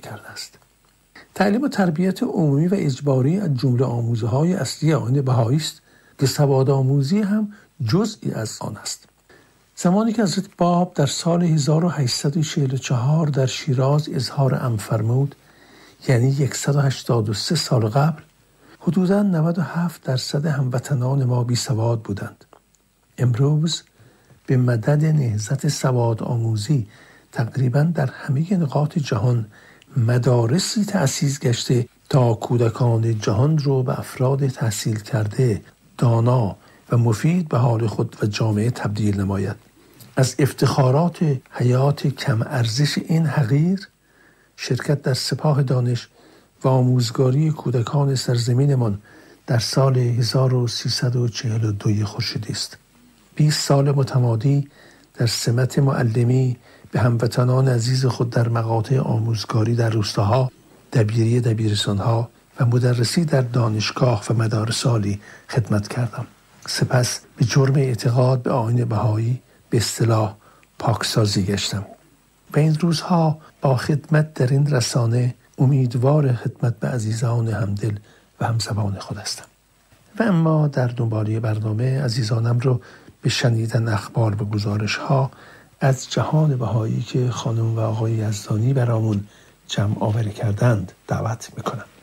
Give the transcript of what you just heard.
کرده است. تعلیم و تربیت عمومی و اجباری از جمله آموزه‌های اصلی آیین بهایی است که سوادآموزی هم جزئی از آن است. زمانی که حضرت باب در سال 1844 در شیراز اظهار امر فرمود، یعنی 183 سال قبل، حدوداً 97% هموطنان ما بی سواد بودند. امروز به مدد نهضت سواد آموزی تقریباً در همه نقاط جهان مدارسی تأسیس گشته تا کودکان جهان رو به افراد تحصیل کرده، دانا و مفید به حال خود و جامعه تبدیل نماید. از افتخارات حیات کم ارزش این حقیر، شرکت در سپاه دانش و آموزگاری کودکان سرزمینمان در سال 1342 خورشیدی است. 20 سال متمادی در سمت معلمی به هموطنان عزیز خود در مقاطع آموزگاری در روستاها، دبیری دبیرستانها و مدرسی در دانشگاه و مدارس عالی خدمت کردم. سپس به جرم اعتقاد به آیین بهایی به اصطلاح پاکسازی گشتم و این روزها با خدمت در این رسانه امیدوار خدمت به عزیزان همدل و همزبان خود هستم. و اما در دنباله برنامه عزیزانم رو به شنیدن اخبار و گزارش‌ها از جهان بهایی که خانم و آقای یزدانی برامون جمع آوری کردند دعوت میکنم.